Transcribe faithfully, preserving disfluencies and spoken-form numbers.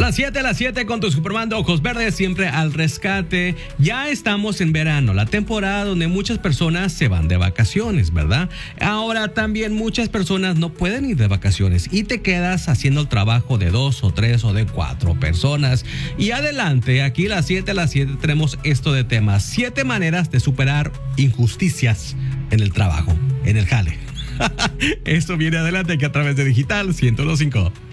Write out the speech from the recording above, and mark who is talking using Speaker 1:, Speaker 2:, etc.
Speaker 1: Las siete a las siete con tu Superman de ojos verdes, siempre al rescate. Ya estamos en verano, la temporada donde muchas personas se van de vacaciones, ¿verdad? Ahora también muchas personas no pueden ir de vacaciones y te quedas haciendo el trabajo de dos o tres o de cuatro personas. Y adelante, aquí las siete a las siete tenemos esto de temas. Siete maneras de superar injusticias en el trabajo, en el jale. Esto viene adelante aquí a través de Digital ciento cinco.